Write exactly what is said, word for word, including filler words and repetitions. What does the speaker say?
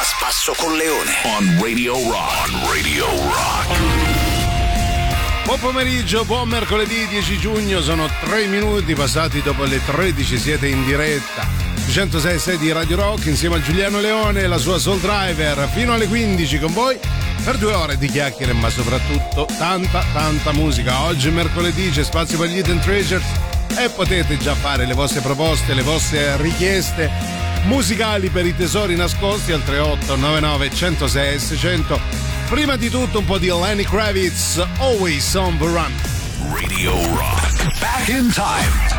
Spasso con Leone. On Radio Rock. On Radio Rock. Buon pomeriggio, buon mercoledì dieci giugno, sono tre minuti passati dopo le tredici, siete in diretta centosei e sei di Radio Rock insieme a Giuliano Leone e la sua Soul Driver fino alle quindici con voi per due ore di chiacchiere, ma soprattutto tanta tanta musica. Oggi mercoledì c'è spazio per gli Hidden Treasures e potete già fare le vostre proposte, le vostre richieste musicali per i tesori nascosti al tre otto nove nove uno zero sei seicento. Prima di tutto un po' di Lenny Kravitz, Always on the Run. Radio Rock. Back in time.